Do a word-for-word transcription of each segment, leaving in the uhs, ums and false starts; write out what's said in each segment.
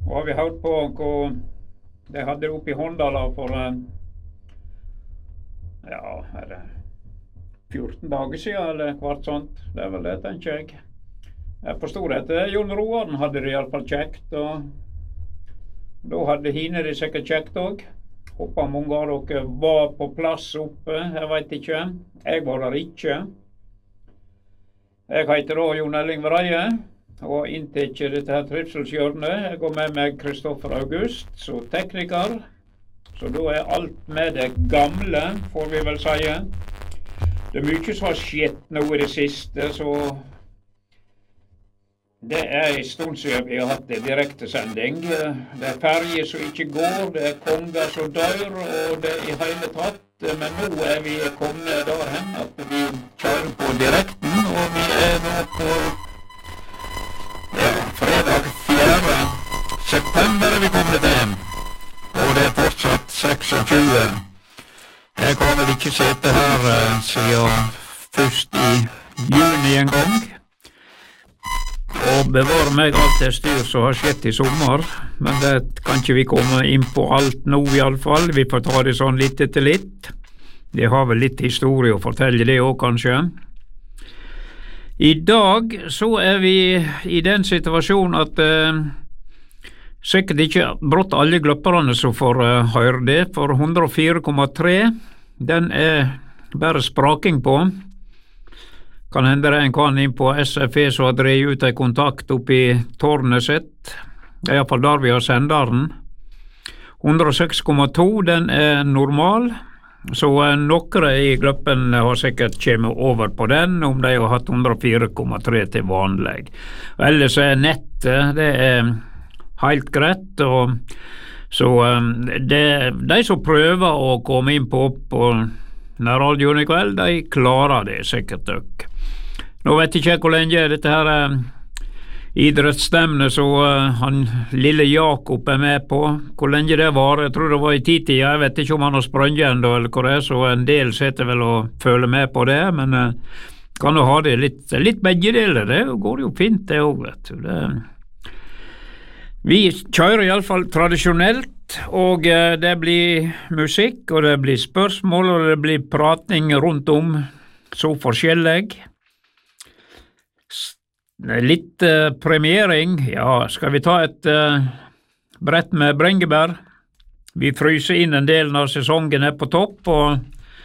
Og har vi hørt på hva de hadde det oppe i Håndala for ja, er det fjorten dager siden eller hvert sånt. Det er vel det, tenker jeg. Jeg forstod at Jon Roaren hadde det i alle fall kjekt, og da hadde Hine det sikkert kjekt også. Håper mange av dere var på plass oppe, jeg vet ikke. Jeg var der ikke. Jeg heter da Jon Elling Vreie, og inntil ikke dette her trivselshjørnet. Jeg går med meg Kristoffer August, så tekniker. Så da er alt med det gamle, får vi vel si. Det er mye som har skjedd nå i det siste, så det er en stund siden vi har hatt en direktesending. Det er ferger som ikke går, det er konger som dør, og det er i hele tatt. Men nå er vi kommet derhen at vi kjører på direkten, og vi er nå på ja, fredag fjerde september er vi kommet til. Og det er fortsatt tjueseks. Jeg kan vel ikke sitte her uh, siden først i juni en gang. Og bevare meg alt det styr som har skjedd i sommer, men det kan ikke vi komme inn på alt nå i alle fall. Vi får ta det sånn litt etter litt. Det har vel litt historie å fortelle det også, kanskje. I dag så er vi i den situasjonen at uh, sikkert ikke brått alle gløpperne som får uh, høre det, for hundre og fire komma tre, den er bare spraking på. Kan hende det er en kan inn på S F E som har drevet ut en kontakt opp i tårnet sitt. Det er i hvert fall der vi har senderen. hundre og seks komma to, den er normal. Så uh, noen i gløppen har sikkert kommet over på den, om de har hatt hundre og fire komma tre til vanlig. Ellers er nettet, det er helt greit, og så um, det, de som prøver å komme inn på på nærradioen i kveld, de klarer det sikkert også. Nå vet jeg ikke hvor lenge dette her um, idrettsstevnet så uh, han lille Jakob er med på, hvor lenge det var. Jeg tror det var i ti-tida, jeg vet ikke om han har sprønget enda eller hva det er, så en del sitter vel og føler med på det, men uh, kan jo ha det litt, litt begge deler, det går jo fint det også, vet du. Det, vi kjører i alle fall tradisjonelt, og uh, det blir musikk, og det blir spørsmål, og det blir prating rundt om så forskjellig. Litt uh, premiering, ja, skal vi ta et uh, brett med bringebær. Vi fryser inn en del når sesongen er på topp, og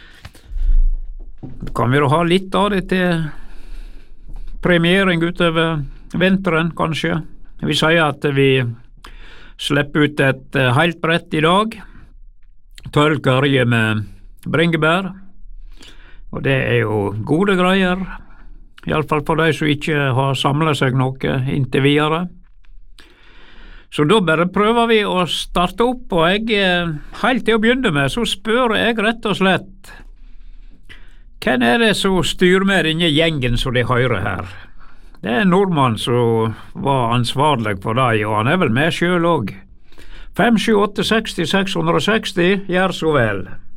kan vi da ha litt av det til premiering utover vinteren, kanskje. Vi sier at vi slipper ut et uh, helt brett i dag, tolv karrier med bringebær, og det er jo gode greier. I alle fall for de som ikke har samlet seg noe inntil videre. Så da bare prøver vi å starte opp, og jeg, helt til å begynne med, så spør jeg rett og slett, hvem er det som styrer med denne gjengen som de hører her? Det er en nordmann som var ansvarlig for deg, og han er vel med selv også. fem sju åtte seks seks seks seksti, gjør så vel.